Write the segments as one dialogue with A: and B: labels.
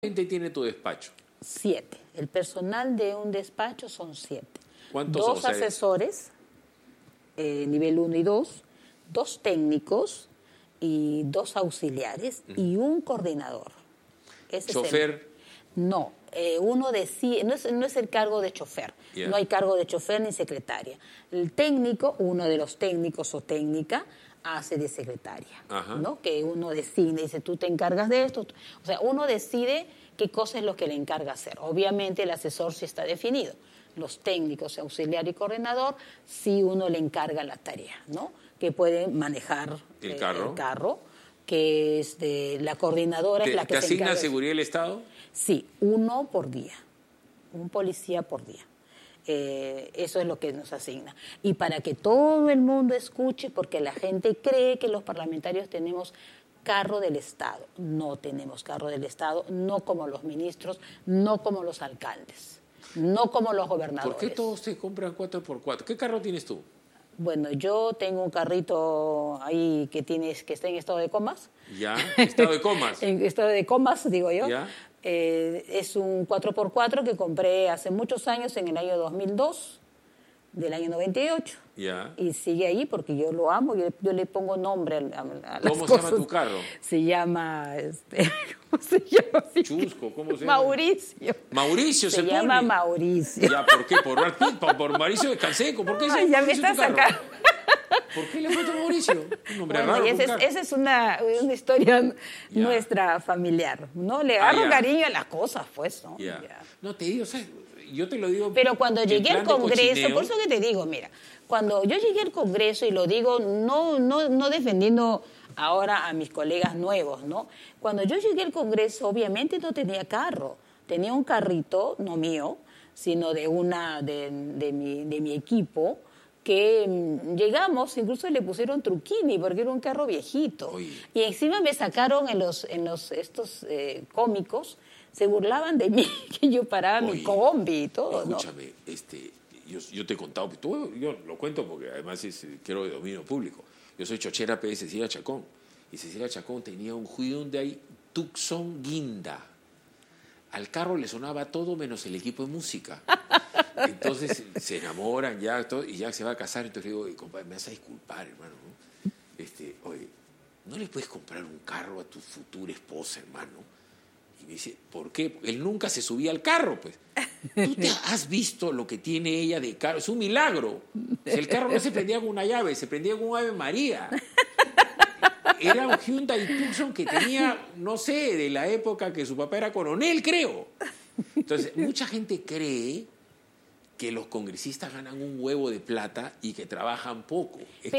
A: gente tiene tu despacho?
B: 7. El personal de un despacho son 7.
A: ¿Cuántos
B: 2 asesores, nivel 1 y 2, 2 técnicos y 2 auxiliares y un coordinador. Ese
A: ¿Chofer?
B: No, uno decide, no es el cargo de chofer, no hay cargo de chofer ni secretaria. El técnico, uno de los técnicos o técnica, hace de secretaria, ¿no? Que uno decide, dice, tú te encargas de esto. O sea, uno decide qué cosa es lo que le encarga hacer. Obviamente el asesor sí está definido. Los técnicos, auxiliar y coordinador, sí uno le encarga la tarea, ¿no? Que puede manejar el carro, que es de la coordinadora es la que se encarga.
A: ¿Te asigna seguridad del Estado?
B: Sí, 1 por día, un policía por día. Eso es lo que nos asigna. Y para que todo el mundo escuche, porque la gente cree que los parlamentarios tenemos carro del Estado. No tenemos carro del Estado, no como los ministros, no como los alcaldes, no como los gobernadores.
A: ¿Por qué todos te compran 4x4? ¿Qué carro tienes tú?
B: Bueno, yo tengo un carrito ahí que está en estado de comas.
A: ¿Ya? ¿Estado de comas?
B: En estado de comas, digo yo.
A: ¿Ya?
B: Es un 4x4 que compré hace muchos años, en el año 2002, del año 98.
A: ¿Ya?
B: Y sigue ahí porque yo lo amo, yo le pongo nombre a las
A: ¿Cómo
B: cosas.
A: se llama tu carro?
B: Se llama, ¿cómo se llama?
A: Chusco, ¿cómo se llama?
B: Mauricio.
A: Mauricio se
B: llama
A: pone.
B: Mauricio.
A: ¿Ya? ¿Por qué? ¿Por Brad Pitt? ¿Por Mauricio de Canseco? ¿Por qué
B: Ay, ya me estás sacando.
A: ¿Por qué le falta Mauricio? Un nombre
B: bueno,
A: raro.
B: Esa es una historia nuestra familiar, ¿no? Le agarro cariño a las cosas, pues, ¿no?
A: Ya. No, te digo, ¿sabes? Yo te lo digo.
B: Pero cuando llegué al Congreso, por eso que te digo, mira, cuando yo llegué al Congreso, y lo digo no defendiendo ahora a mis colegas nuevos, ¿no? Cuando yo llegué al Congreso, obviamente no tenía carro, tenía un carrito, no mío, sino de mi equipo, que llegamos, incluso le pusieron truquini porque era un carro viejito.
A: Oye.
B: Y encima me sacaron estos cómicos, se burlaban de mí, que yo paraba mi combi y todo,
A: escúchame, ¿no? Yo te he contado, yo lo cuento porque además quiero de dominio público. Yo soy chochera de Cecilia Chacón, y Cecilia Chacón tenía un Hyundai Tucson Guinda. Al carro le sonaba todo menos el equipo de música. Entonces se enamoran ya todo, y ya se va a casar. Entonces le digo, compadre, me vas a disculpar, hermano, ¿no? Oye, ¿no le puedes comprar un carro a tu futura esposa, hermano? Y me dice, ¿por qué? Él nunca se subía al carro, pues. ¿Tú te has visto lo que tiene ella de carro? Es un milagro. El carro no se prendía con una llave, se prendía con un Ave María. Era un Hyundai Tucson que tenía, no sé, de la época que su papá era coronel, creo. Entonces, mucha gente cree que los congresistas ganan un huevo de plata y que trabajan poco.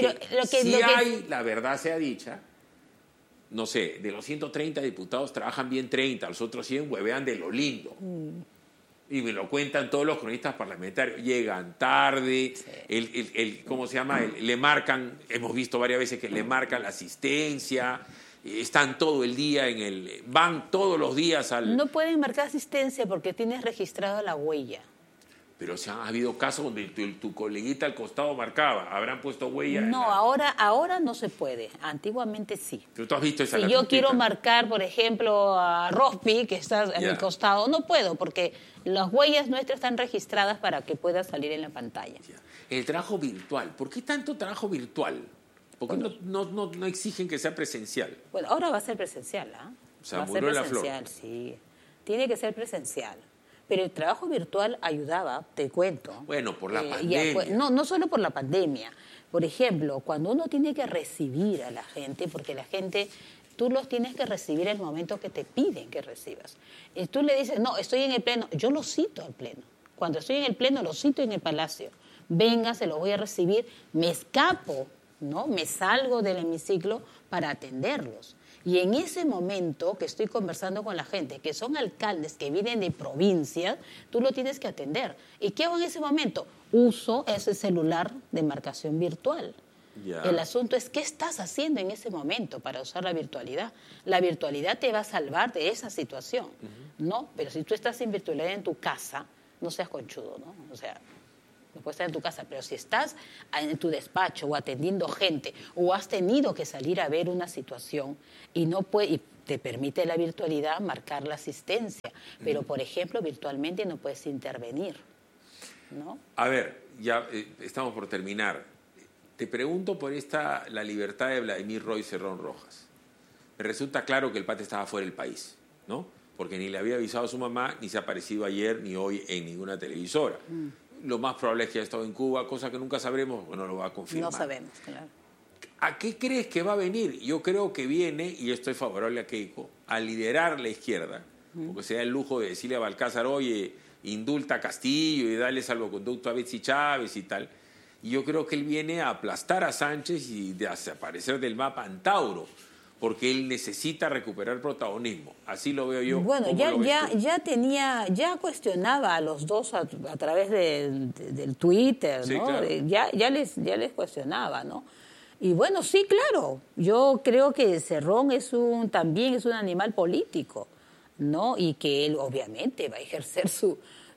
A: La verdad sea dicha, no sé, de los 130 diputados trabajan bien 30, los otros 100 huevean de lo lindo. Y me lo cuentan todos los cronistas parlamentarios. Llegan tarde, ¿cómo se llama? Le marcan, hemos visto varias veces que le marcan la asistencia, están todo el día van todos los días al...
B: No pueden marcar asistencia porque tienes registrada la huella.
A: Pero ha habido casos donde tu coleguita al costado marcaba, habrán puesto huella.
B: No, ahora no se puede. Antiguamente sí.
A: ¿Pero tú has visto esa?
B: Si yo quiero marcar, por ejemplo, a Rospi, que está en el costado, no puedo, porque las huellas nuestras están registradas para que pueda salir en la pantalla.
A: El trabajo virtual. ¿Por qué tanto trabajo virtual? ¿Por qué no exigen que sea presencial?
B: Bueno, ahora va a ser presencial, ¿ah?
A: O sea,
B: va a ser presencial, sí. Tiene que ser presencial. Pero el trabajo virtual ayudaba, te cuento.
A: Bueno, por la pandemia.
B: No solo por la pandemia. Por ejemplo, cuando uno tiene que recibir a la gente, porque la gente, tú los tienes que recibir en el momento que te piden que recibas. Y tú le dices, no, estoy en el pleno. Yo lo cito al pleno. Cuando estoy en el pleno, lo cito en el palacio. Venga, se lo voy a recibir. Me escapo, ¿no? Me salgo del hemiciclo para atenderlos. Y en ese momento que estoy conversando con la gente, que son alcaldes que vienen de provincias, tú lo tienes que atender. ¿Y qué hago en ese momento? Uso ese celular de marcación virtual. Ya. El asunto es, ¿qué estás haciendo en ese momento para usar la virtualidad? La virtualidad te va a salvar de esa situación, ¿no? Pero si tú estás sin virtualidad en tu casa, no seas conchudo, ¿no? O sea... No puedes estar en tu casa, pero si estás en tu despacho o atendiendo gente o has tenido que salir a ver una situación y no puedes, te permite la virtualidad marcar la asistencia, pero por ejemplo virtualmente no puedes intervenir, ¿no?
A: A ver, ya estamos por terminar. Te pregunto por la libertad de Vladimir Roy Cerrón Rojas. Me resulta claro que el pata estaba fuera del país, ¿no? Porque ni le había avisado a su mamá, ni se ha aparecido ayer ni hoy en ninguna televisora. Lo más probable es que haya estado en Cuba, cosa que nunca sabremos, no lo va a confirmar.
B: No sabemos, claro.
A: ¿A qué crees que va a venir? Yo creo que viene, y yo estoy favorable a Keiko, a liderar la izquierda, porque se da el lujo de decirle a Balcázar, oye, indulta a Castillo y dale salvoconducto a Betsy Chávez y tal. Y yo creo que él viene a aplastar a Sánchez y desaparecer del mapa Antauro, porque él necesita recuperar protagonismo. Así lo veo yo.
B: Bueno, ya cuestionaba a los dos a través del Twitter,
A: sí,
B: ¿no?
A: Claro.
B: Ya les cuestionaba, ¿no? Y bueno, sí, claro, yo creo que Cerrón también es un animal político, ¿no? Y que él obviamente va a ejercer su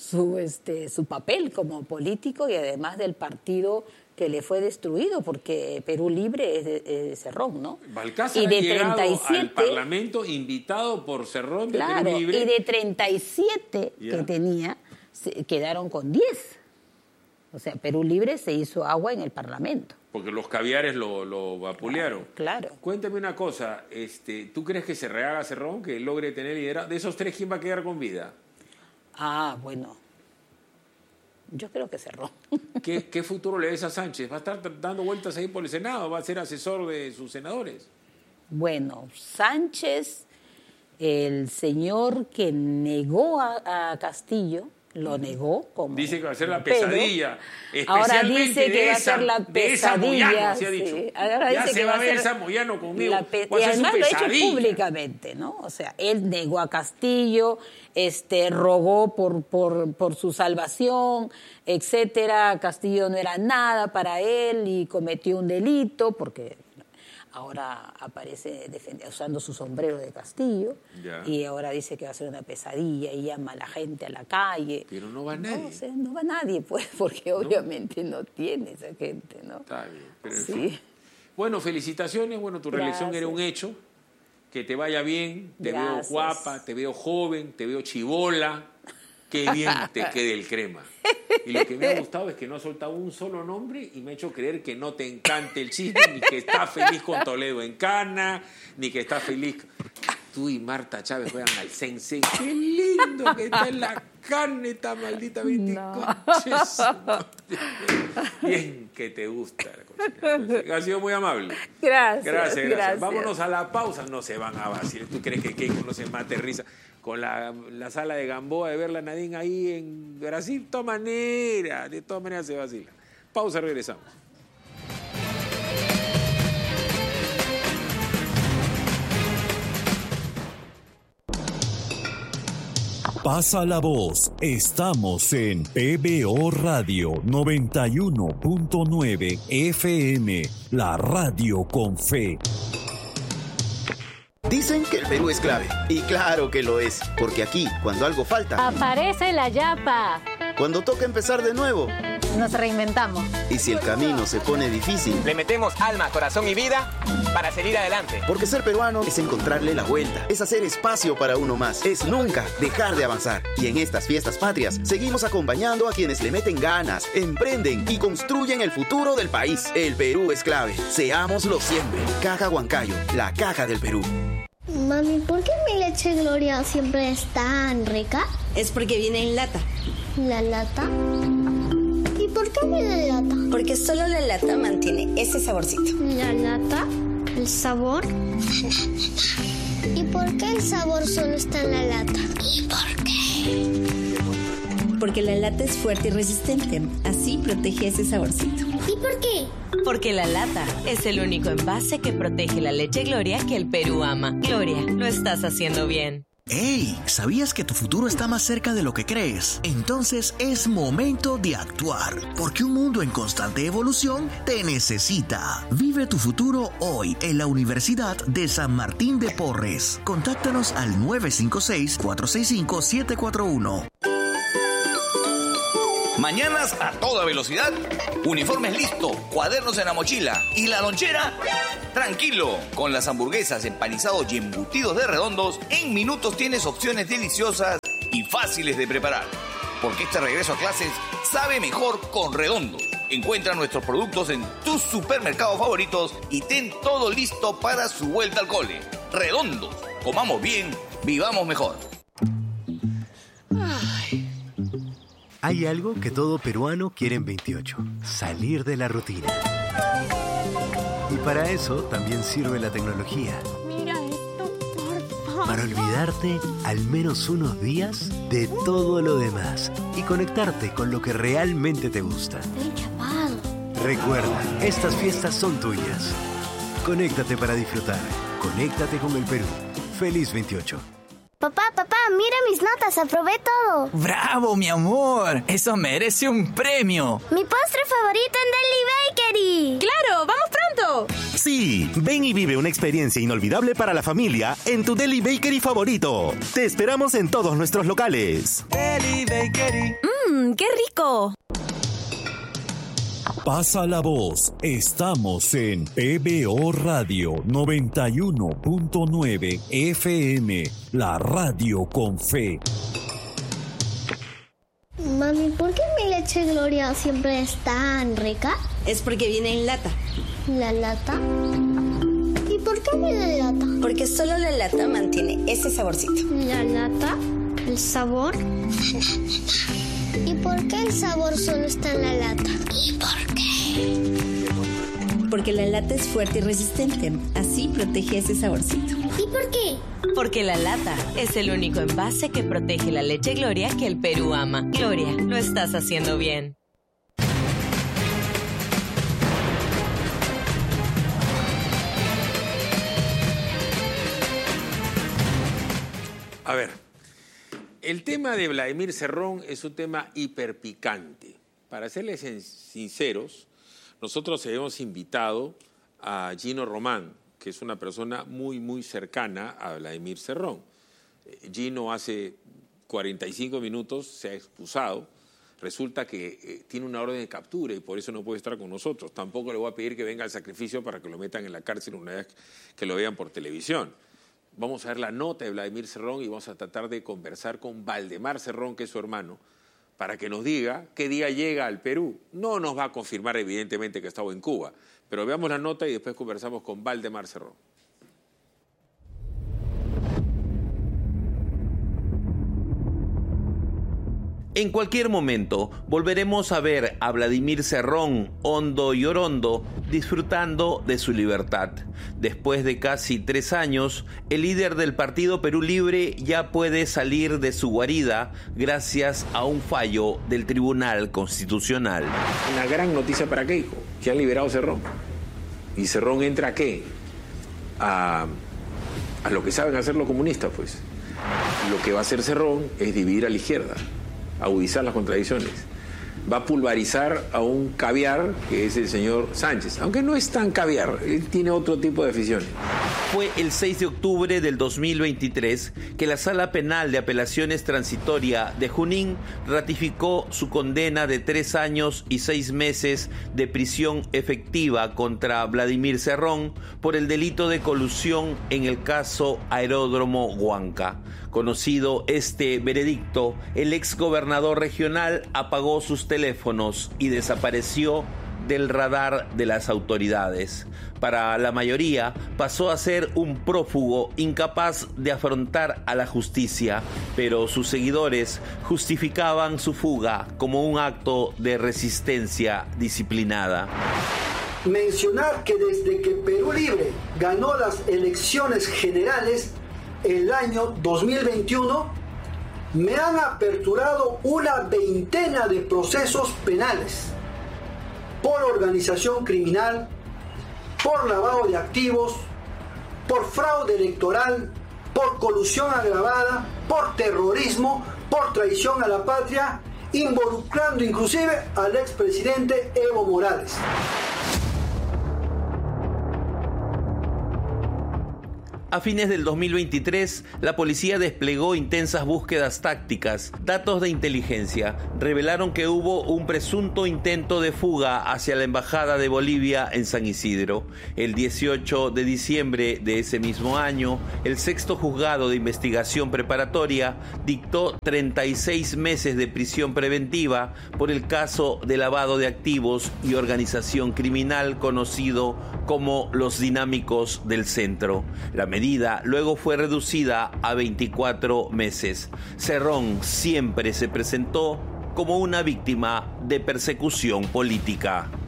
B: papel como político y además del partido que le fue destruido, porque Perú Libre es de Cerrón, ¿no?
A: Balcázar
B: y de
A: ha llegado
B: 37,
A: al Parlamento invitado por Cerrón de
B: claro,
A: Perú Libre.
B: Y de 37 que tenía, quedaron con 10. O sea, Perú Libre se hizo agua en el Parlamento.
A: Porque los caviares lo vapulearon.
B: Claro.
A: Cuéntame una cosa, ¿tú crees que se rehaga Cerrón, que logre tener liderazgo? De esos tres, ¿quién va a quedar con vida?
B: Ah, bueno. Yo creo que Cerrón.
A: ¿Qué futuro le ves a Sánchez? ¿Va a estar dando vueltas ahí por el Senado? ¿Va a ser asesor de sus senadores?
B: Bueno, Sánchez, el señor que negó a Castillo, lo negó como...
A: Dice que va a ser la pesadilla.
B: Ahora dice que va a ser la pesadilla.
A: Se ha dicho.
B: Sí. Ahora
A: ya
B: dice
A: se
B: que
A: va a ver esa Moyano conmigo.
B: Y además lo ha hecho públicamente, ¿no? O sea, él negó a Castillo, rogó por su salvación, etcétera. Castillo no era nada para él y cometió un delito porque... Ahora aparece usando su sombrero de Castillo y ahora dice que va a ser una pesadilla y llama a la gente a la calle.
A: Pero no va nadie.
B: No va nadie, pues, porque obviamente no tiene esa gente, ¿no?
A: Está bien. Pero en
B: sí.
A: fin. Bueno, felicitaciones. Bueno, tu reelección era un hecho. Que te vaya bien. Te veo guapa, te veo joven, te veo chibola. Qué bien te quede el crema. Y lo que me ha gustado es que no ha soltado un solo nombre y me ha hecho creer que no te encanta el chisme, ni que está feliz con Toledo en Cana, ni que está feliz. Tú y Marta Chávez juegan al Sensei. ¡Qué lindo que está en la carne esta maldita viticonches! No. Bien que te gusta la cocina. Ha sido muy amable. Gracias. Vámonos a la pausa. No se van a vacilar. ¿Tú crees que Keiko no se mate risa? Con la sala de Gamboa de verla Nadine ahí en Brasil, de todas maneras se vacila. Pausa, regresamos.
C: Pasa la voz, estamos en PBO Radio 91.9 FM, la radio con fe.
D: Dicen que el Perú es clave, y claro que lo es, porque aquí, cuando algo falta,
E: aparece la yapa.
D: Cuando toca empezar de nuevo,
E: nos reinventamos.
D: Y si el camino se pone difícil,
F: le metemos alma, corazón y vida para seguir adelante.
D: Porque ser peruano es encontrarle la vuelta, es hacer espacio para uno más, es nunca dejar de avanzar. Y en estas fiestas patrias, seguimos acompañando a quienes le meten ganas, emprenden y construyen el futuro del país. El Perú es clave, seámoslo siempre. Caja Huancayo, la caja del Perú.
G: Mami, ¿por qué mi leche Gloria siempre es tan rica?
H: Es porque viene en lata.
G: ¿La lata? ¿Y por qué viene en lata?
H: Porque solo la lata mantiene ese saborcito.
G: ¿La lata? ¿El sabor? ¿Y por qué el sabor solo está en la lata? ¿Y por qué?
H: Porque la lata es fuerte y resistente. Así protege ese saborcito.
G: ¿Y por qué?
I: Porque la lata es el único envase que protege la leche Gloria que el Perú ama. Gloria, lo estás haciendo bien.
J: ¡Hey! ¿Sabías que tu futuro está más cerca de lo que crees? Entonces es momento de actuar, porque un mundo en constante evolución te necesita. Vive tu futuro hoy en la Universidad de San Martín de Porres. Contáctanos al 956-465-741.
K: Mañanas a toda velocidad, uniformes listo, cuadernos en la mochila y la lonchera. Tranquilo, con las hamburguesas, empanizados y embutidos de Redondos, en minutos tienes opciones deliciosas y fáciles de preparar. Porque este regreso a clases sabe mejor con Redondos. Encuentra nuestros productos en tus supermercados favoritos y ten todo listo para su vuelta al cole. Redondos, comamos bien, vivamos mejor.
L: Hay algo que todo peruano quiere en 28, salir de la rutina. Y para eso también sirve la tecnología.
G: Mira esto, por favor.
L: Para olvidarte al menos unos días de todo lo demás y conectarte con lo que realmente te gusta.
G: Estoy chapado.
L: Recuerda, estas fiestas son tuyas. Conéctate para disfrutar. Conéctate con el Perú. Feliz 28.
G: Papá, mira mis notas, aprobé todo.
M: ¡Bravo, mi amor! ¡Eso merece un premio!
G: Mi postre favorito en Deli Bakery.
N: ¡Claro! ¡Vamos pronto!
O: Sí, ven y vive una experiencia inolvidable para la familia en tu Deli Bakery favorito. Te esperamos en todos nuestros locales.
M: Deli Bakery.
I: ¡Qué rico!
C: Pasa la voz. Estamos en PBO Radio 91.9 FM, la radio con fe.
G: Mami, ¿por qué mi leche Gloria siempre es tan rica?
H: Es porque viene en lata.
G: ¿La lata? ¿Y por qué viene en lata?
H: Porque solo la lata mantiene ese saborcito.
G: ¿La lata? ¿El sabor? ¿Y por qué el sabor solo está en la lata? ¿Y por qué?
H: Porque la lata es fuerte y resistente. Así protege ese saborcito.
G: ¿Y por qué?
I: Porque la lata es el único envase que protege la leche Gloria que el Perú ama. Gloria, lo estás haciendo bien.
A: A ver, el tema de Vladimir Cerrón es un tema hiperpicante. Para serles sinceros, nosotros hemos invitado a Gino Román, que es una persona muy cercana a Vladimir Cerrón. Gino hace 45 minutos se ha excusado. Resulta que tiene una orden de captura y por eso no puede estar con nosotros. Tampoco le voy a pedir que venga al sacrificio para que lo metan en la cárcel una vez que lo vean por televisión. Vamos a ver la nota de Vladimir Cerrón y vamos a tratar de conversar con Valdemar Cerrón, que es su hermano, para que nos diga qué día llega al Perú. No nos va a confirmar evidentemente que ha estado en Cuba, pero veamos la nota y después conversamos con Valdemar Cerrón.
P: En cualquier momento volveremos a ver a Vladimir Cerrón, hondo y orondo, disfrutando de su libertad. Después de casi 3 años, el líder del Partido Perú Libre ya puede salir de su guarida gracias a un fallo del Tribunal Constitucional.
A: Una gran noticia para Keiko, que han liberado a Cerrón. ¿Y Cerrón entra a qué? A lo que saben hacer los comunistas, pues. Lo que va a hacer Cerrón es dividir a la izquierda, agudizar las contradicciones. Va a pulverizar a un caviar que es el señor Sánchez, aunque no es tan caviar, él tiene otro tipo de aficiones.
P: Fue el 6 de octubre del 2023 que la Sala Penal de Apelaciones Transitoria de Junín ratificó su condena de 3 años y 6 meses de prisión efectiva contra Vladimir Cerrón por el delito de colusión en el caso Aeródromo Huanca. Conocido este veredicto, el exgobernador regional apagó sus teléfonos y desapareció del radar de las autoridades. Para la mayoría, pasó a ser un prófugo incapaz de afrontar a la justicia, pero sus seguidores justificaban su fuga como un acto de resistencia disciplinada.
Q: Mencionar que desde que Perú Libre ganó las elecciones generales el año 2021, me han aperturado una veintena de procesos penales por organización criminal, por lavado de activos, por fraude electoral, por colusión agravada, por terrorismo, por traición a la patria, involucrando inclusive al expresidente Evo Morales.
P: A fines del 2023, la policía desplegó intensas búsquedas tácticas. Datos de inteligencia revelaron que hubo un presunto intento de fuga hacia la Embajada de Bolivia en San Isidro. El 18 de diciembre de ese mismo año, el sexto juzgado de investigación preparatoria dictó 36 meses de prisión preventiva por el caso de lavado de activos y organización criminal conocido como los Dinámicos del Centro. La medida luego fue reducida a 24 meses. Cerrón siempre se presentó como una víctima de persecución política.